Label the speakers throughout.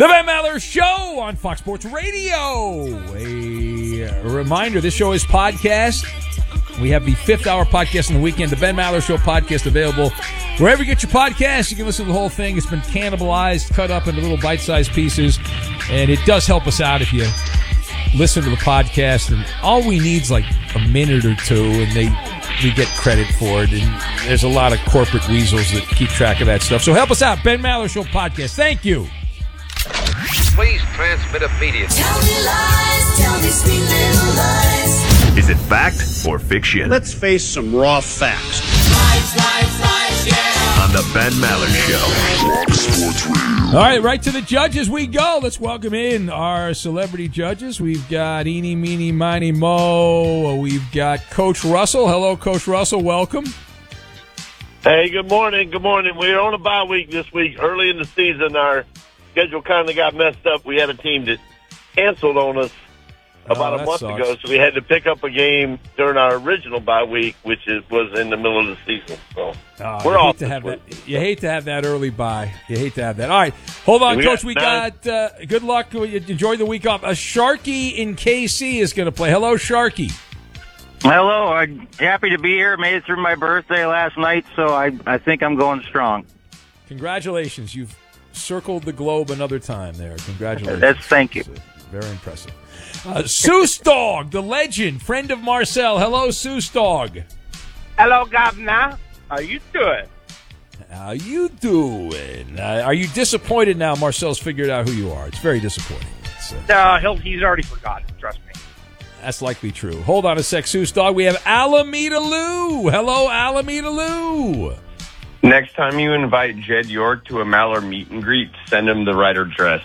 Speaker 1: The Ben Maller Show on Fox Sports Radio. A reminder, this show is podcast. We have the 5th hour podcast on the weekend. The Ben Maller Show podcast available wherever you get your podcasts. You can listen to the whole thing. It's been cannibalized, cut up into little bite-sized pieces, and it does help us out if you listen to the podcast. And all we need is like a minute or two, and we get credit for it. And there's a lot of corporate weasels that keep track of that stuff. So help us out, Ben Maller Show podcast. Thank you.
Speaker 2: Please transmit immediately.
Speaker 3: Tell me lies, tell me sweet little lies.
Speaker 4: Is it fact or fiction?
Speaker 5: Let's face some raw facts.
Speaker 3: Lies, lies, lies, yeah.
Speaker 4: On the Ben Maller Show.
Speaker 1: All right, right to the judges we go. Let's welcome in our celebrity judges. We've got Eeny, Meeny, Miny, Mo. We've got Coach Russell. Hello, Coach Russell. Welcome.
Speaker 6: Hey, good morning. Good morning. We're on a bye week this week. Early in the season, our schedule kind of got messed up. We had a team that canceled on us about a month ago, so we had to pick up a game during our original bye week, which was in the middle of the season. So we're off to have that.
Speaker 1: You hate to have that early bye. You hate to have that. All right, hold on, Coach. We got good luck. Enjoy the week off. A Sharky in KC is going to play. Hello, Sharky.
Speaker 7: Hello. I'm happy to be here. Made it through my birthday last night, so I think I'm going strong.
Speaker 1: Congratulations. You've circled the globe another time there. Congratulations.
Speaker 7: Thank you.
Speaker 1: Very impressive. Seuss Dog, the legend, friend of Marcel. Hello, Seuss Dog.
Speaker 8: Hello, Governor. How you doing?
Speaker 1: How you doing? Are you disappointed now Marcel's figured out who you are? It's very disappointing.
Speaker 8: He's already forgotten. Trust me.
Speaker 1: That's likely true. Hold on a sec, Seuss Dog. We have Alameda Lou. Hello, Alameda Lou.
Speaker 9: Next time you invite Jed York to a Maller meet and greet, send him the Ryder dress.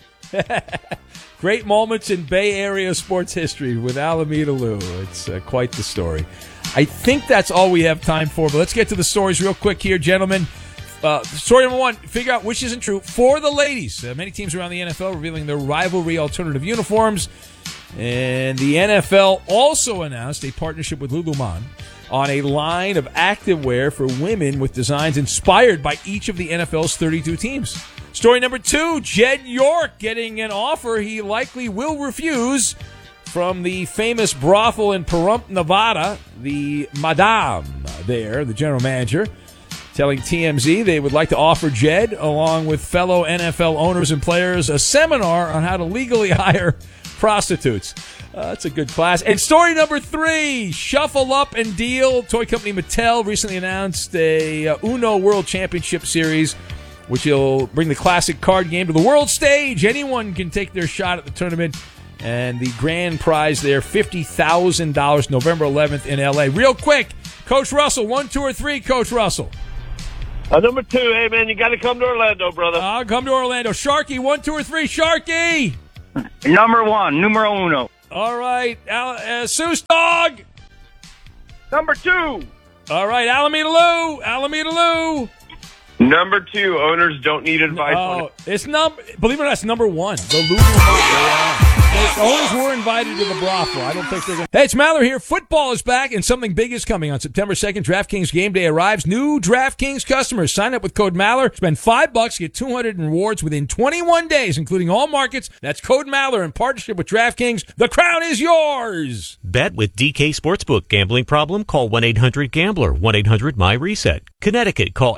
Speaker 1: Great moments in Bay Area sports history with Alameda Lou. It's quite the story. I think that's all we have time for, but let's get to the stories real quick here, gentlemen. Story number one, figure out which isn't true. For the ladies, many teams around the NFL revealing their rivalry alternative uniforms. And the NFL also announced a partnership with Lululemon on a line of activewear for women with designs inspired by each of the NFL's 32 teams. Story number two, Jed York getting an offer he likely will refuse from the famous brothel in Pahrump, Nevada. The madame there, the general manager, telling TMZ they would like to offer Jed, along with fellow NFL owners and players, a seminar on how to legally hire prostitutes. That's a good class. And story number three, Shuffle Up and Deal. Toy company Mattel recently announced a Uno World Championship Series, which will bring the classic card game to the world stage. Anyone can take their shot at the tournament. And the grand prize there, $50,000, November 11th in L.A. Real quick, Coach Russell, 1, 2, or 3, Coach Russell.
Speaker 6: Number two, hey, man, you got to come to Orlando, brother.
Speaker 1: I'll come to Orlando. Sharky, 1, 2, or 3, Sharky.
Speaker 7: Number one, numero uno.
Speaker 1: All right, Seuss Dog.
Speaker 8: Number two.
Speaker 1: All right, Alameda Lou. Alameda Lou.
Speaker 9: Number two, owners don't need advice on it.
Speaker 1: It's believe it or not, it's number one. The Lululemon. The owners were invited to the brothel. I don't think they're going to. Hey, it's Maller here. Football is back, and something big is coming. On September 2nd, DraftKings Game Day arrives. New DraftKings customers sign up with code Maller. Spend $5, get 200 in rewards within 21 days, including all markets. That's code Maller in partnership with DraftKings. The crown is yours.
Speaker 10: Bet with DK Sportsbook. Gambling problem? Call 1-800-GAMBLER. 1-800-MY-RESET. Connecticut, call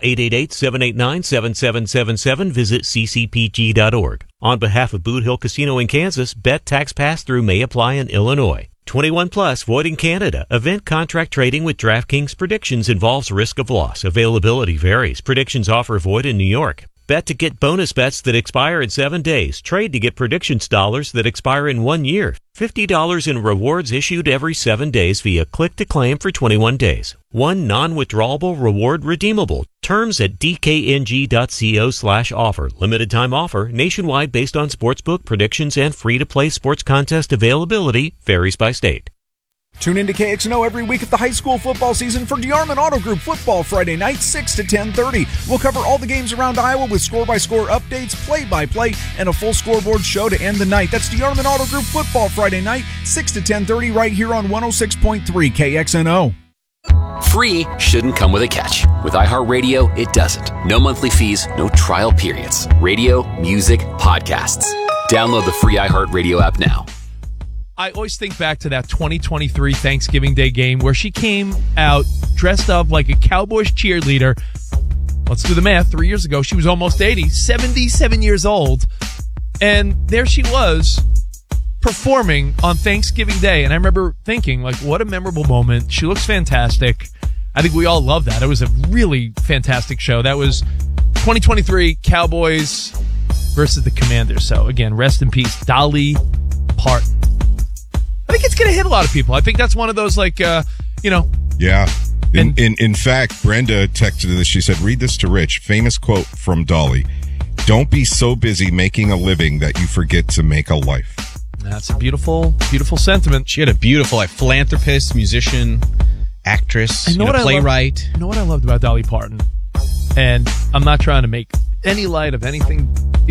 Speaker 10: 888-789-7777. Visit ccpg.org. On behalf of Boot Hill Casino in Kansas, bet tax pass-through may apply in Illinois. 21 plus, void in Canada. Event contract trading with DraftKings Predictions involves risk of loss. Availability varies. Predictions offer void in New York. Bet to get bonus bets that expire in 7 days. Trade to get predictions dollars that expire in 1 year. $50 in rewards issued every 7 days via click to claim for 21 days. One non-withdrawable reward redeemable. Terms at dkng.co/offer. Limited time offer. Nationwide based on sportsbook predictions and free-to-play sports contest availability. Varies by state.
Speaker 11: Tune in to KXNO every week of the high school football season for DeArmond Auto Group football Friday night, 6 to 10:30. We'll cover all the games around Iowa with score-by-score updates, play-by-play, and a full scoreboard show to end the night. That's DeArmond Auto Group football Friday night, 6 to 10:30 right here on 106.3 KXNO.
Speaker 12: Free shouldn't come with a catch. With iHeartRadio, it doesn't. No monthly fees, no trial periods. Radio, music, podcasts. Download the free iHeartRadio app now.
Speaker 1: I always think back to that 2023 Thanksgiving Day game where she came out dressed up like a Cowboys cheerleader. Let's do the math. 3 years ago, she was almost 80, 77 years old. And there she was performing on Thanksgiving Day. And I remember thinking, like, what a memorable moment. She looks fantastic. I think we all love that. It was a really fantastic show. That was 2023 Cowboys versus the Commanders. So, again, rest in peace, Dolly Parton. I think it's going to hit a lot of people. I think that's one of those, like,
Speaker 13: Yeah. In fact, Brenda texted this. She said, read this to Rich. Famous quote from Dolly. Don't be so busy making a living that you forget to make a life.
Speaker 1: That's a beautiful, beautiful sentiment.
Speaker 14: She had a beautiful, philanthropist, musician, actress, playwright.
Speaker 1: You know what I loved about Dolly Parton? And I'm not trying to make any light of anything,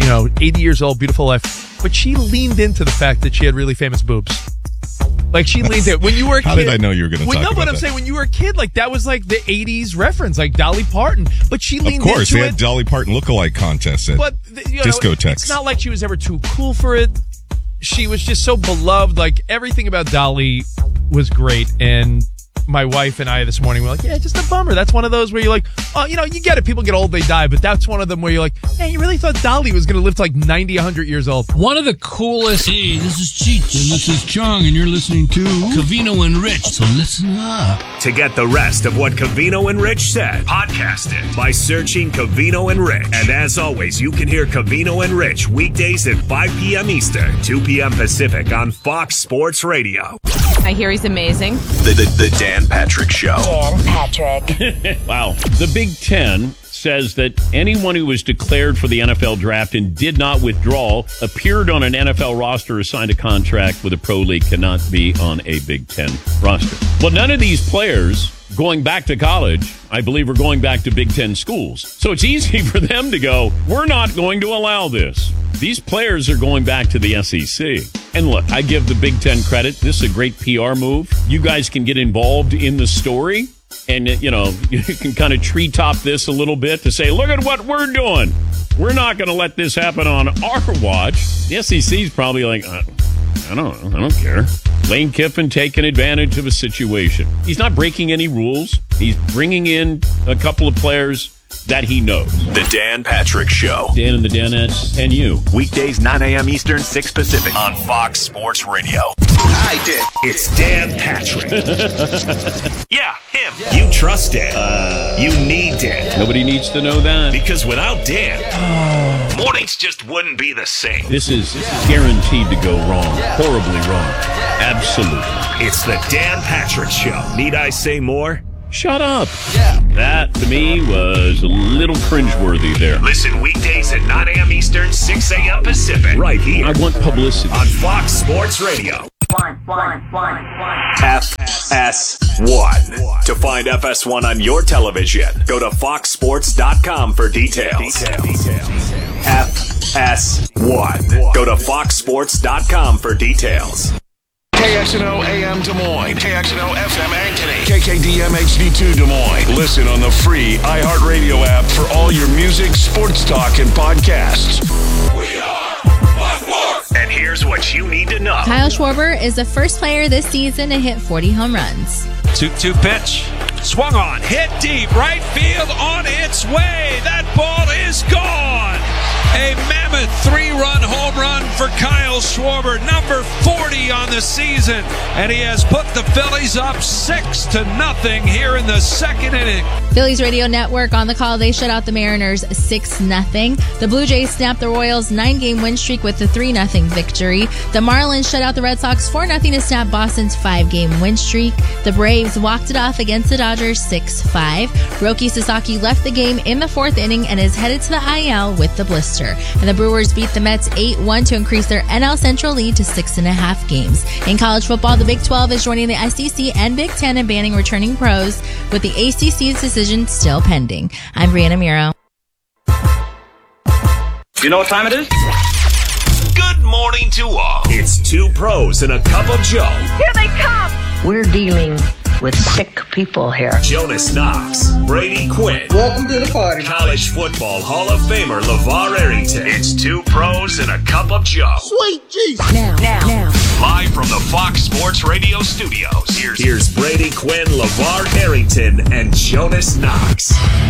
Speaker 1: 80 years old, beautiful life. But she leaned into the fact that she had really famous boobs. Like, she leaned in. When you were a kid.
Speaker 13: How did I know you were going to talk about that?
Speaker 1: No, but I'm saying, when you were a kid, like, that was like the 80s reference, like Dolly Parton. But she leaned into it.
Speaker 13: Of course, they had Dolly Parton lookalike contests at discotheques.
Speaker 1: It's not like she was ever too cool for it. She was just so beloved. Like, everything about Dolly was great. And my wife and I this morning were like, yeah, just a bummer. That's one of those where you're like, oh, you get it. People get old, they die. But that's one of them where you're like, man, you really thought Dolly was going to live to like 90, 100 years old.
Speaker 15: One of the coolest. Hey, this is Cheech. And this is Chong. And you're listening to Covino and Rich. So listen up.
Speaker 4: To get the rest of what Covino and Rich said, podcast it by searching Covino and Rich. And as always, you can hear Covino and Rich weekdays at 5 p.m. Eastern, 2 p.m. Pacific on Fox Sports Radio.
Speaker 16: I hear he's amazing.
Speaker 4: The Dan Patrick Show.
Speaker 16: Dan Patrick.
Speaker 17: Wow. The Big Ten says that anyone who was declared for the NFL draft and did not withdraw, appeared on an NFL roster, or signed a contract with a pro league cannot be on a Big Ten roster. Well, none of these players going back to college, I believe, are going back to Big Ten schools. So it's easy for them to go, we're not going to allow this. These players are going back to the SEC. And look, I give the Big Ten credit. This is a great PR move. You guys can get involved in the story. And, you can kind of treetop this a little bit to say, look at what we're doing. We're not going to let this happen on our watch. The SEC's probably like, I don't care. Lane Kiffin taking advantage of a situation. He's not breaking any rules. He's bringing in a couple of players that he knows.
Speaker 4: The Dan Patrick Show.
Speaker 17: Dan and the Danettes and you.
Speaker 4: Weekdays, 9 a.m. Eastern, 6 Pacific on Fox Sports Radio. I did. It's Dan Patrick. Yeah, him. You trust Dan. You need Dan.
Speaker 17: Nobody needs to know that.
Speaker 4: Because without Dan, mornings just wouldn't be the same.
Speaker 17: This is guaranteed to go wrong. Horribly wrong. Absolutely.
Speaker 4: It's the Dan Patrick Show. Need I say more?
Speaker 17: Shut up. Yeah. That, to me, was a little cringeworthy there.
Speaker 4: Listen weekdays at 9 a.m. Eastern, 6 a.m. Pacific. Right here.
Speaker 17: I want publicity.
Speaker 4: On Fox Sports Radio. FS1. To find FS1 on your television, go to foxsports.com for details. FS1. Go to foxsports.com for details.
Speaker 18: KXNO AM Des Moines, KXNO FM Ankeny, KKDM HD2 Des Moines. Listen on the free iHeartRadio app for all your music, sports talk, and podcasts. We are Fox Sports.
Speaker 4: And here's what you need to know.
Speaker 19: Kyle Schwarber is the first player this season to hit 40 home runs.
Speaker 20: 2-2 pitch. Swung on. Hit deep. Right field on its way. That ball is gone. A mammoth 3-run home run for Kyle Schwarber, number 40 on the season, and he has put the Phillies up 6-0 here in the second inning.
Speaker 19: Phillies radio network on the call. They shut out the Mariners 6-0. The Blue Jays snapped the Royals' 9-game win streak with a 3-0 victory. The Marlins shut out the Red Sox 4-0 to snap Boston's 5-game win streak. The Braves walked it off against the Dodgers 6-5. Roki Sasaki left the game in the 4th inning and is headed to the IL with the blister. And the Brewers beat the Mets 8-1 to increase their NL Central lead to 6.5 games. In college football, the Big 12 is joining the SEC and Big 10 in banning returning pros, with the ACC's decision still pending. I'm Brianna Miro.
Speaker 21: You know what time it is?
Speaker 4: Good morning to all. It's 2 pros and a cup of Joe.
Speaker 22: Here they come.
Speaker 23: We're dealing
Speaker 21: with sick people here.
Speaker 4: Jonas Knox, Brady Quinn.
Speaker 21: Welcome to the party.
Speaker 4: College Football Hall of Famer LeVar Arrington. It's two pros and a cup of Joe.
Speaker 21: Sweet Jesus. Now.
Speaker 4: Live from the Fox Sports Radio studios. Here's Brady Quinn, LeVar Arrington, and Jonas Knox.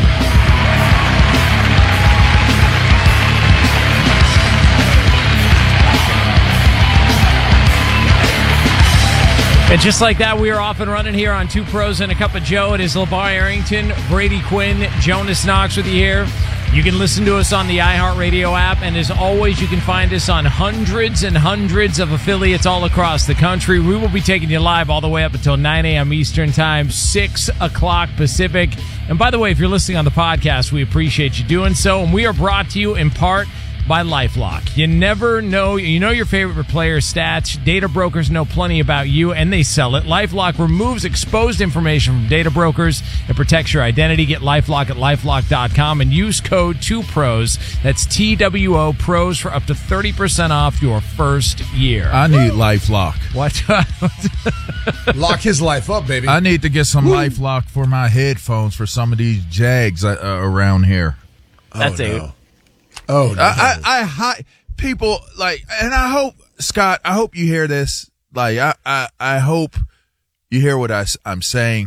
Speaker 22: And just like that, we are off and running here on Two Pros and a Cup of Joe. It is LeVar Arrington, Brady Quinn, Jonas Knox with you here. You can listen to us on the iHeartRadio app, and as always, you can find us on hundreds and hundreds of affiliates all across the country. We will be taking you live all the way up until 9 a.m. Eastern Time, 6 o'clock Pacific. And by the way, if you're listening on the podcast, we appreciate you doing so. And we are brought to you in part by LifeLock. You never know. You know your favorite player's stats. Data brokers know plenty about you, and they sell it. LifeLock removes exposed information from data brokers and protects your identity. Get LifeLock at LifeLock.com and use code 2PROS. That's TWO PROS for up to 30% off your first year.
Speaker 23: I need LifeLock.
Speaker 22: What?
Speaker 24: Lock his life up, baby.
Speaker 23: I need to get some LifeLock for my headphones for some of these Jags around here.
Speaker 22: That's it.
Speaker 24: Oh, no.
Speaker 23: I people like, and I hope, Scott, I hope you hear this. Like, I hope you hear what I'm saying.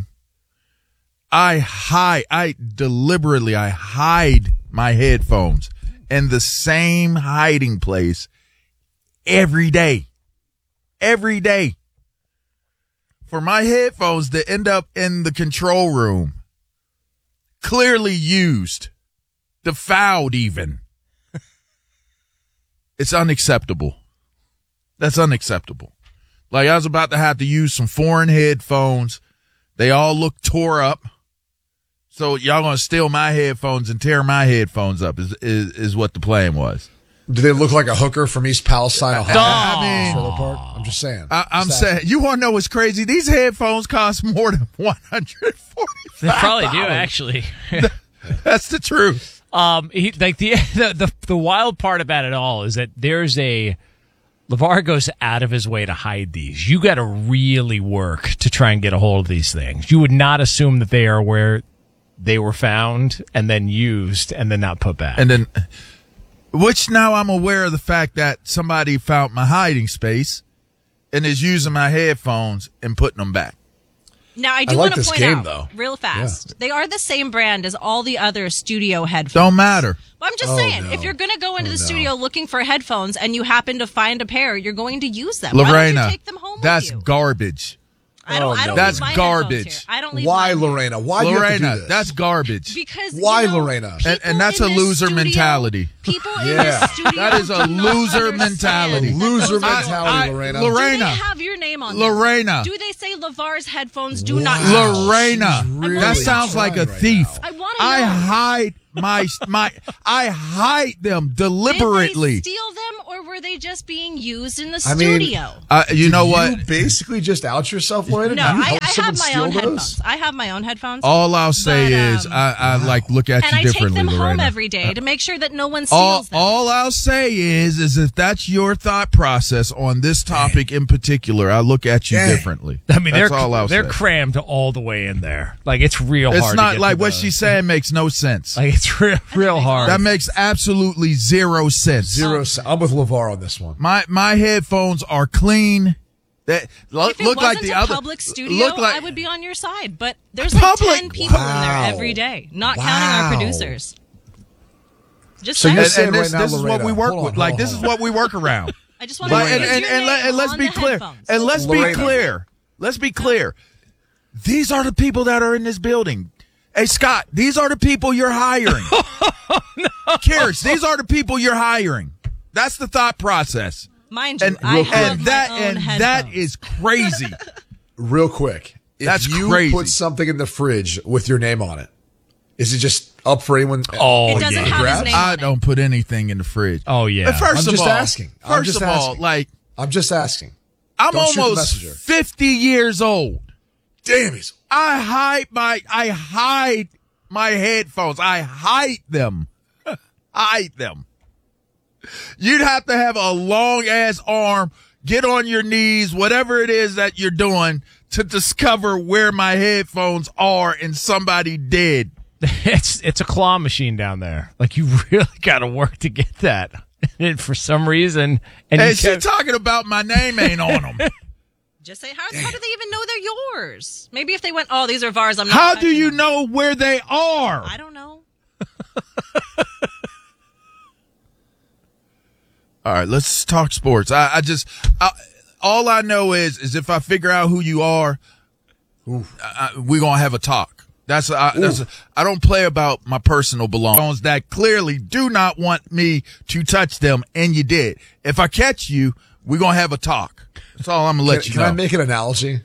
Speaker 23: I deliberately hide my headphones in the same hiding place every day. Every day. For my headphones to end up in the control room, clearly used, defiled even. It's unacceptable. That's unacceptable. Like, I was about to have to use some foreign headphones. They all look tore up. So y'all gonna steal my headphones and tear my headphones up is what the plan was.
Speaker 24: Do they look like a hooker from East Palestine, Ohio?
Speaker 23: I
Speaker 24: Trailer Park? I'm just saying.
Speaker 23: I'm saying, you want to know what's crazy? These headphones cost more than $145.
Speaker 22: They probably do, actually.
Speaker 23: That's the truth.
Speaker 22: The wild part about it all is that LeVar goes out of his way to hide these. You got to really work to try and get a hold of these things. You would not assume that they are where they were found and then used and then not put back.
Speaker 23: And then, which now I'm aware of the fact that somebody found my hiding space and is using my headphones and putting them back.
Speaker 25: Now, I do want to point out real fast, they are the same brand as all the other studio headphones.
Speaker 23: Don't matter.
Speaker 25: Well, I'm just saying, if you're going to go into the studio looking for headphones and you happen to find a pair, you're going to use them.
Speaker 23: Lorena,
Speaker 25: why don't you take them home
Speaker 23: that's
Speaker 25: with you?
Speaker 23: garbage.
Speaker 25: I don't
Speaker 23: that's
Speaker 25: leave my
Speaker 23: garbage.
Speaker 25: I don't leave
Speaker 24: Why,
Speaker 25: mine here.
Speaker 24: Lorena? Why do you have to do this?
Speaker 23: That's garbage.
Speaker 25: Because
Speaker 24: why, Lorena?
Speaker 23: And that's a loser mentality.
Speaker 25: People in this studio
Speaker 23: that is a loser mentality.
Speaker 24: Loser mentality, Lorena.
Speaker 23: Lorena.
Speaker 25: Do they have your name on them?
Speaker 23: Lorena.
Speaker 25: Do they say LeVar's headphones do not?
Speaker 23: Lorena. That sounds like a thief.
Speaker 25: I want to know.
Speaker 23: I hide I hide them deliberately.
Speaker 25: Did they steal them, or were they just being used in the studio?
Speaker 23: You know what?
Speaker 24: You basically just out yourself, Lorena?
Speaker 25: No, I have my own headphones. I have my own headphones.
Speaker 23: All I'll say is I like look at you differently,
Speaker 25: and I take them
Speaker 23: Lorena.
Speaker 25: home every day to make sure that no one steals them.
Speaker 23: All I'll say is if that's your thought process on this topic in particular, I look at you differently.
Speaker 22: I mean,
Speaker 23: they're
Speaker 22: crammed all the way in there. Like, it's real hard.
Speaker 23: It's not like what she's saying makes no sense.
Speaker 22: Like, it's real hard.
Speaker 23: That makes absolutely zero sense.
Speaker 24: I'm with LeVar on this one.
Speaker 23: My headphones are clean. That
Speaker 25: if it
Speaker 23: look
Speaker 25: wasn't
Speaker 23: like the
Speaker 25: a
Speaker 23: other
Speaker 25: public studio, I would be on your side. But there's like 10 people in there every day, not counting our producers. Just
Speaker 23: so
Speaker 25: saying.
Speaker 23: you're saying this is what we work with. Like, this is what we work around.
Speaker 25: I just want to
Speaker 23: and let's be clear. And let's be clear. Let's be clear. These are the people that are in this building. Hey, Scott, these are the people you're hiring. Kiers, these are the people you're hiring. That's the thought process.
Speaker 25: Mind you, I have my own headphones.
Speaker 23: That is crazy.
Speaker 24: Real quick. If you put something in the fridge with your name on it, is it just up for anyone?
Speaker 23: Oh,
Speaker 25: it doesn't have his name
Speaker 23: I
Speaker 25: on
Speaker 23: don't put anything in the fridge.
Speaker 22: Oh, yeah.
Speaker 23: But first
Speaker 24: I'm
Speaker 23: of
Speaker 24: just
Speaker 23: all,
Speaker 24: asking. I'm just asking.
Speaker 23: I'm
Speaker 24: just asking.
Speaker 23: I'm
Speaker 24: Don't shoot the
Speaker 23: almost
Speaker 24: messenger.
Speaker 23: 50 years old.
Speaker 24: Damn, he's.
Speaker 23: I hide my headphones. I hide them. Hide them. You'd have to have a long ass arm, get on your knees, whatever it is that you're doing to discover where my headphones are, and somebody did.
Speaker 22: It's a claw machine down there. Like, you really got to work to get that. And for some reason,
Speaker 23: and she talking about my name ain't on them.
Speaker 25: Just say, how do they even know they're yours? Maybe if they went, oh, these are VARs, I'm not.
Speaker 23: How do you know where they are?
Speaker 25: I don't know.
Speaker 23: All right, let's talk sports. All I know is if I figure out who you are, we're gonna have a talk. I don't play about my personal belongings that clearly do not want me to touch them, and you did. If I catch you, we're gonna have a talk. That's all I'm gonna let you know.
Speaker 24: Can I make an analogy?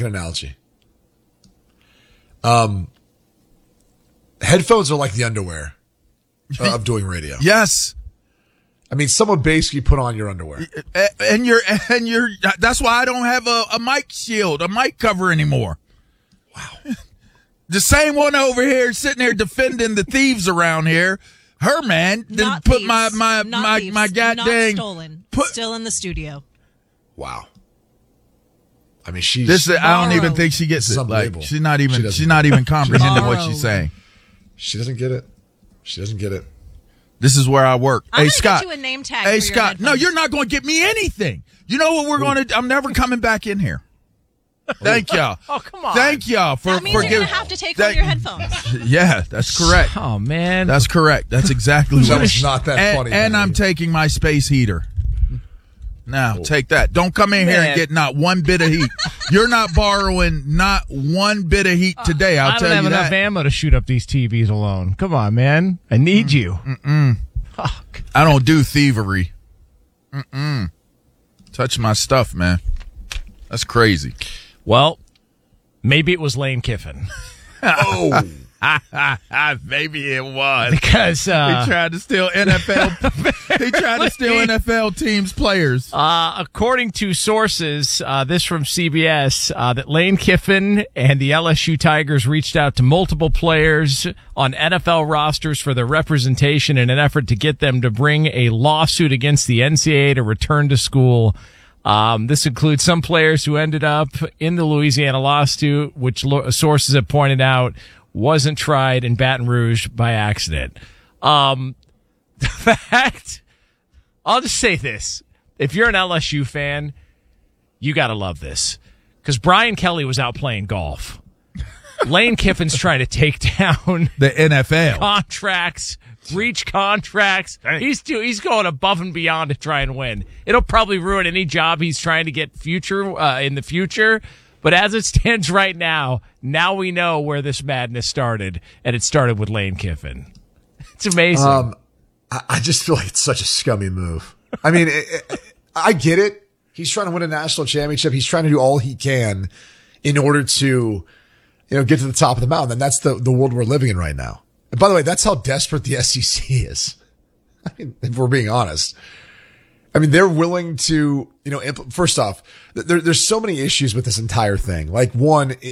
Speaker 24: Headphones are like the underwear of doing radio.
Speaker 23: Yes.
Speaker 24: I mean, someone basically put on your underwear.
Speaker 23: And that's why I don't have a mic shield, a mic cover anymore.
Speaker 24: Wow.
Speaker 23: The same one over here sitting there defending the thieves around here. Her man didn't put my goddamn
Speaker 25: stolen. Still in the studio.
Speaker 24: Wow. I mean,
Speaker 23: I don't even think she gets it. Like, she's not even comprehending what she's saying.
Speaker 24: She doesn't get it.
Speaker 23: This is where I work.
Speaker 25: I'm
Speaker 23: hey, Scott.
Speaker 25: Get you a name tag.
Speaker 23: Hey, Scott. No, you're not going to get me anything. You know what we're going to? I'm never coming back in here. Thank y'all.
Speaker 22: Oh, come on.
Speaker 23: Thank y'all for
Speaker 25: that means you're going to have to take off your headphones.
Speaker 23: Yeah, that's correct.
Speaker 22: Oh, man.
Speaker 23: That's correct. That's exactly what
Speaker 24: that was not that funny.
Speaker 23: And I'm taking my space heater. Now, take that. Don't come in here and get not one bit of heat. You're not borrowing not one bit of heat today, I'll tell you that.
Speaker 22: I don't have enough ammo to shoot up these TVs alone. Come on, man. I need you.
Speaker 23: Fuck. I don't do thievery. Touch my stuff, man. That's crazy.
Speaker 22: Well, maybe it was Lane Kiffin.
Speaker 23: Oh. Maybe it was.
Speaker 22: Because
Speaker 23: he tried to steal NFL teams' players.
Speaker 22: According to sources, this from CBS, that Lane Kiffin and the LSU Tigers reached out to multiple players on NFL rosters for their representation in an effort to get them to bring a lawsuit against the NCAA to return to school. This includes some players who ended up in the Louisiana lawsuit, which sources have pointed out wasn't tried in Baton Rouge by accident. The fact, I'll just say this. If you're an LSU fan, you gotta love this. Because Brian Kelly was out playing golf. Lane Kiffin's trying to take down
Speaker 23: the NFL
Speaker 22: contracts, breach contracts. He's going above and beyond to try and win. It'll probably ruin any job he's trying to get in the future. But as it stands right now we know where this madness started, and it started with Lane Kiffin. It's amazing.
Speaker 24: I just feel like it's such a scummy move. I mean, I get it. He's trying to win a national championship. He's trying to do all he can in order to, get to the top of the mountain. And that's the world we're living in right now. And by the way, that's how desperate the SEC is. I mean, if we're being honest. I mean, they're willing to, first off, there's so many issues with this entire thing. Like, one,